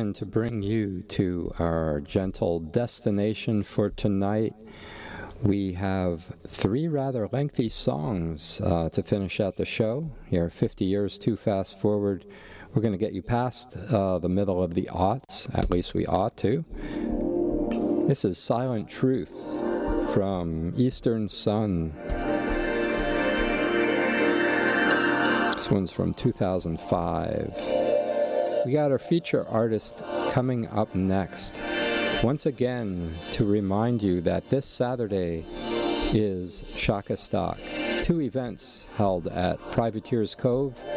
begin to bring you to our gentle destination for tonight. We have 3 rather lengthy songs to finish out the show. Here, 50 years too fast forward. We're going to get you past the middle of the aughts, at least we ought to. This is Silent Truth from Eastern Sun. This one's from 2005. We got our feature artist coming up next. Once again, to remind you that this Saturday is Shaka Stock. 2 events held at Privateers Cove